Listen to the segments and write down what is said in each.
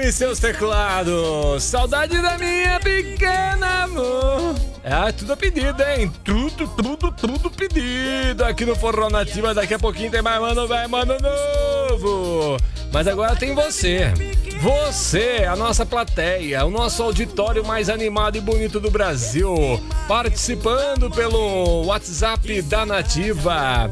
e seus teclados. Saudade da minha pequena amor. Tudo a pedido, hein? Tudo pedido aqui no Forró Nativa. Daqui a pouquinho tem mais mano, vai, mano novo. Mas agora tem você. Você, a nossa plateia, o nosso auditório mais animado e bonito do Brasil, participando pelo WhatsApp da Nativa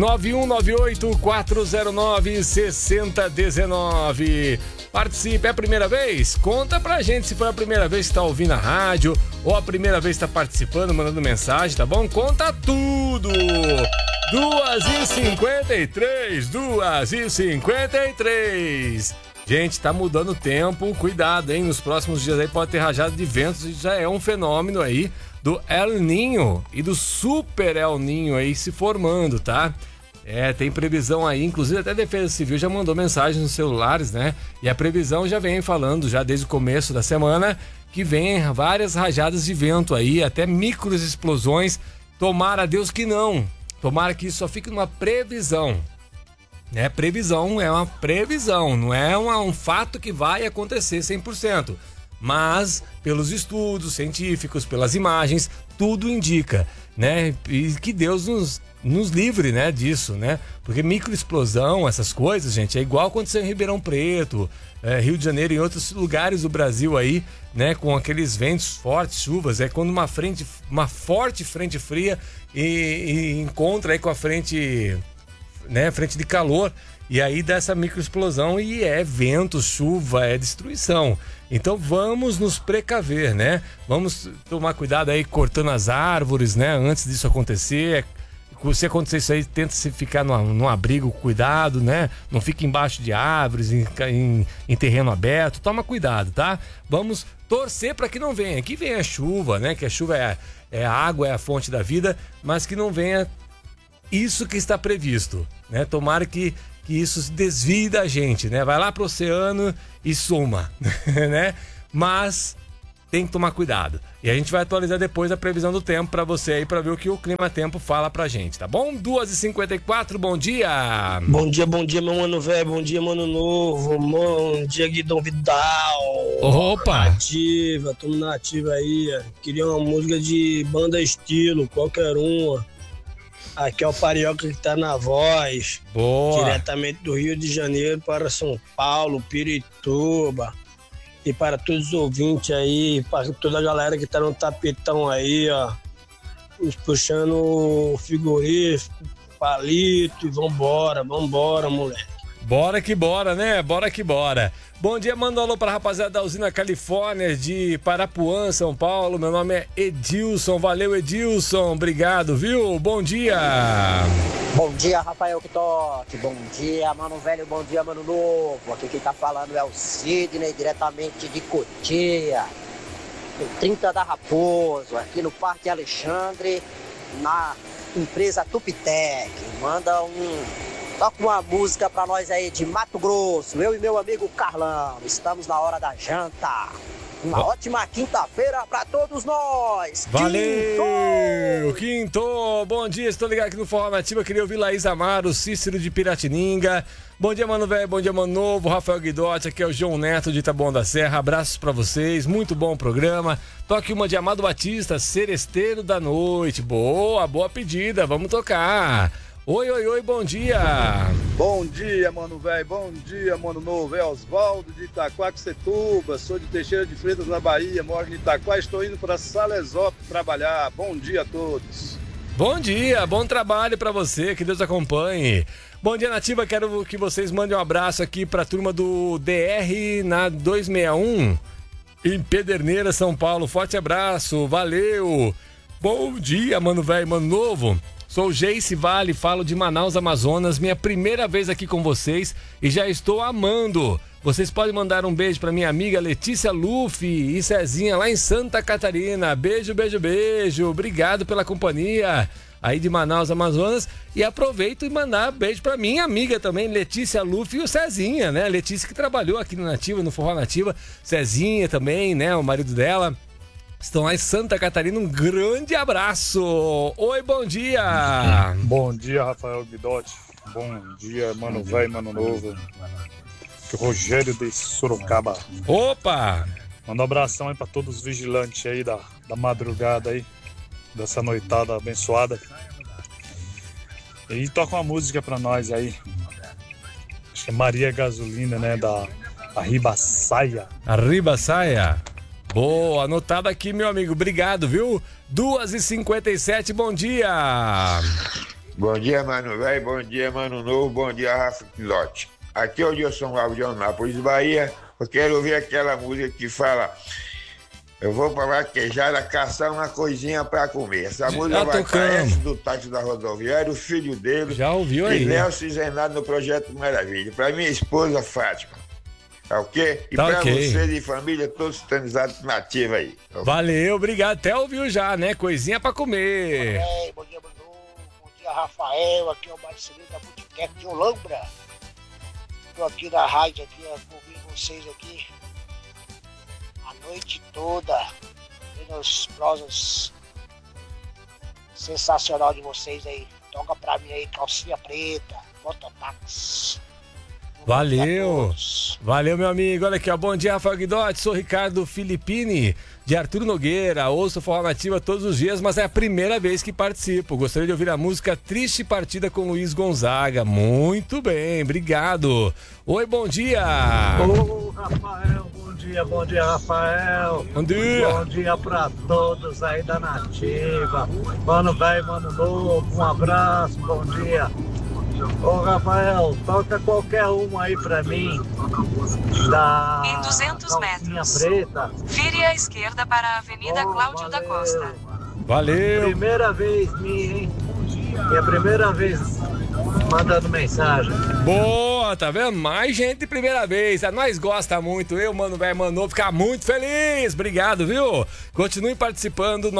9198-409-6019. Participe, é a primeira vez? Conta pra gente se foi a primeira vez que tá ouvindo a rádio ou a primeira vez que tá participando, mandando mensagem, tá bom? Conta tudo! 2h53. Gente, tá mudando o tempo, cuidado, hein? Nos próximos dias aí pode ter rajada de ventos e já é um fenômeno aí do El Niño e do Super El Niño aí se formando, tá? Tem previsão aí, inclusive até a Defesa Civil já mandou mensagens nos celulares, né? E a previsão já vem falando, já desde o começo da semana, que vem várias rajadas de vento aí, até micros explosões. Tomara a Deus que não. Tomara que isso só fique numa previsão. Previsão é uma previsão, não é um fato que vai acontecer 100%. Mas, pelos estudos científicos, pelas imagens, tudo indica, né? E que Deus nos livre, né, disso, né? Porque microexplosão, essas coisas, gente, é igual aconteceu em Ribeirão Preto, Rio de Janeiro e em outros lugares do Brasil aí, né? Com aqueles ventos fortes, chuvas, quando uma forte frente fria e encontra aí com a frente, né, frente de calor, e aí dá essa microexplosão e vento, chuva, destruição. Então vamos nos precaver, né? Vamos tomar cuidado aí cortando as árvores, né? Antes disso acontecer. Se acontecer isso aí, tenta se ficar num abrigo, cuidado, né? Não fique embaixo de árvores, em terreno aberto. Toma cuidado, tá? Vamos torcer para que não venha. Que venha chuva, né? Que a chuva é a água, é a fonte da vida, mas que não venha isso que está previsto, né? Tomara que isso se desvie da gente, né? Vai lá pro oceano e suma, né? Mas tem que tomar cuidado. E a gente vai atualizar depois a previsão do tempo pra você aí, pra ver o que o Clima-Tempo fala pra gente, tá bom? 2h54, bom dia! Bom dia, meu mano velho, bom dia, mano novo, bom dia, Guidão Vidal. Opa! Nativa, tamo na ativa aí, queria uma música de banda estilo, qualquer uma. Aqui é o Parioca que tá na voz. Boa! Diretamente do Rio de Janeiro para São Paulo, Pirituba. E para todos os ouvintes aí, para toda a galera que tá no tapetão aí, ó. Puxando o frigorífico, palito e vambora, moleque. Bora que bora, né? Bora que bora. Bom dia, manda um alô pra rapaziada da Usina Califórnia de Parapuã, São Paulo. Meu nome é Edilson, valeu Edilson, obrigado, viu? Bom dia. Bom dia, Rafael Kitoque, bom dia, mano velho, bom dia, mano novo. Aqui quem tá falando é o Sidney, diretamente de Cotia, no 30 da Raposo, aqui no Parque Alexandre, na empresa Tupitec. Toca uma música pra nós aí de Mato Grosso, eu e meu amigo Carlão. Estamos na hora da janta. Uma ótima quinta-feira pra todos nós. Valeu! Quinto! Bom dia, estou ligado aqui no Forró Nativa. Queria ouvir Laís Amaro, Cícero de Piratininga. Bom dia, mano velho, bom dia, mano novo. Rafael Guidotti, aqui é o João Neto de Taboão da Serra. Abraços pra vocês, muito bom o programa. Toque uma de Amado Batista, Seresteiro da Noite. Boa pedida, vamos tocar. Oi, bom dia! Bom dia, mano velho, bom dia, mano novo. É Osvaldo de Itaquaquecetuba, sou de Teixeira de Freitas, na Bahia, moro em Itaquá, estou indo para Salesópolis trabalhar. Bom dia a todos. Bom dia, bom trabalho para você, que Deus acompanhe. Bom dia, Nativa, quero que vocês mandem um abraço aqui para a turma do DR na 261, em Pederneira, São Paulo. Forte abraço, valeu! Bom dia, mano velho, mano novo. Sou o Geice Vale, falo de Manaus, Amazonas, minha primeira vez aqui com vocês e já estou amando. Vocês podem mandar um beijo para minha amiga Letícia Luffy e Cezinha lá em Santa Catarina. Beijo, obrigado pela companhia aí de Manaus, Amazonas. E aproveito e mandar beijo para minha amiga também, Letícia Luffy e o Cezinha, né? Letícia que trabalhou aqui no Nativa, no Forró Nativa. Cezinha também, né? O marido dela. Estão lá em Santa Catarina, um grande abraço. Oi, bom dia. Bom dia, Rafael Guidotti. Bom dia, mano velho, mano novo. Aqui é o Rogério de Sorocaba. Opa! Manda um abração aí pra todos os vigilantes aí da madrugada aí, dessa noitada abençoada. E toca uma música pra nós aí. Acho que é Maria Gasolina, né? Da Ribaçaia. A Ribaçaia. Boa, anotado aqui, meu amigo. Obrigado, viu? 2h57, bom dia. Bom dia, mano velho. Bom dia, mano novo. Bom dia, Rafa Pilote. Aqui é o Dilson Alves de Anápolis, Bahia. Eu quero ouvir aquela música que fala: eu vou pra vaquejada caçar uma coisinha pra comer. Essa música vai pra essa do táxi da rodoviária, o filho dele. Já ouviu aí? E Nelson Zenado no Projeto Maravilha. Pra minha esposa, Fátima. Tá ok? E tá pra okay. vocês e família, todos sintonizados na ativa aí. Valeu, obrigado. Até ouviu já, né? Coisinha pra comer. Bom dia, Bruno. Bom dia, Rafael. Aqui é o Marcelinho da Botequete de Olambra. Tô aqui na rádio, aqui, ouvindo vocês aqui a noite toda, vendo os prosas sensacional de vocês aí. Toca pra mim aí, calcinha preta, mototáxi. Valeu, valeu, meu amigo. Olha aqui, ó. Bom dia, Rafael Guidotti. Sou Ricardo Filippini, de Arthur Nogueira. Ouço Forró Nativa todos os dias, mas é a primeira vez que participo. Gostaria de ouvir a música Triste Partida com Luiz Gonzaga. Muito bem, obrigado. Oi, bom dia. Ô, Rafael, bom dia, Rafael. Bom dia. Bom dia pra todos aí da Nativa. Mano velho, mano novo, um abraço, bom dia. Ô, Rafael, toca qualquer uma aí pra mim. Em 200 metros, preta. vire à esquerda para a Avenida Cláudio da Costa. Valeu. Primeira vez minha, hein? Minha primeira vez mandando mensagem. Boa, tá vendo? Mais gente de primeira vez. Nós gosta muito. Eu, mano, velho, mandou ficar muito feliz. Obrigado, viu? Continue participando.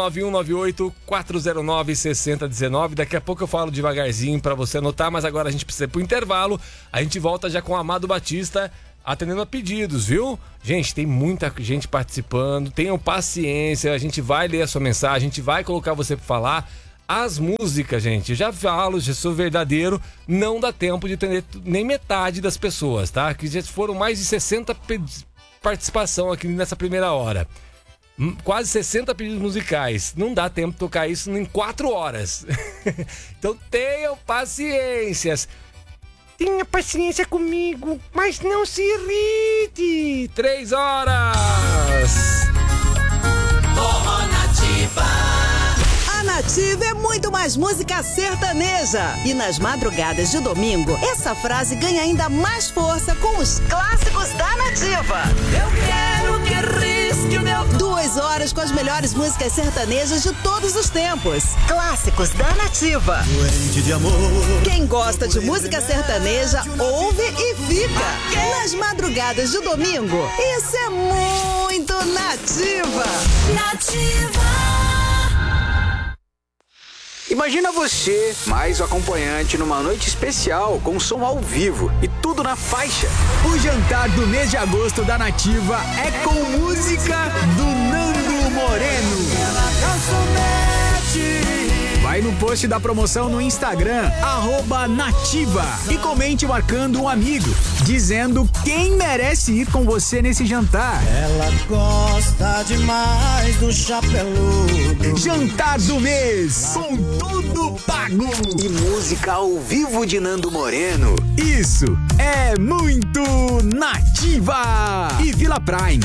9198-409-6019. Daqui a pouco eu falo devagarzinho pra você anotar, mas agora a gente precisa ir pro intervalo. A gente volta já com o Amado Batista atendendo a pedidos, viu? Gente, tem muita gente participando. Tenham paciência. A gente vai ler a sua mensagem. A gente vai colocar você pra falar. As músicas, gente, já falo, já sou verdadeiro, não dá tempo de atender nem metade das pessoas, tá? Que já foram mais de 60 participação aqui nessa primeira hora. Quase 60 pedidos musicais. Não dá tempo de tocar isso em 4 horas. Então tenham paciências. Tenha paciência comigo, mas não se irrite. 3 horas. Forró Nativa. A Nativa é muito mais música sertaneja. E nas madrugadas de domingo, essa frase ganha ainda mais força com os clássicos da Nativa. Eu quero que risque o meu... 2 horas com as melhores músicas sertanejas de todos os tempos. Clássicos da Nativa. Doente de amor. Quem gosta de música sertaneja, ouve e fica. Nas madrugadas de domingo, isso é muito Nativa. Nativa. Imagina você, mais o acompanhante, numa noite especial, com som ao vivo e tudo na faixa. O jantar do mês de agosto da Nativa é com música do Nando Moreno. Vai no post da promoção no Instagram, @Nativa, e comente marcando um amigo, dizendo quem merece ir com você nesse jantar. Ela gosta demais do chapeludo. Jantar do mês, com tudo pago. E música ao vivo de Nando Moreno. Isso é muito Nativa. E Vila Prime,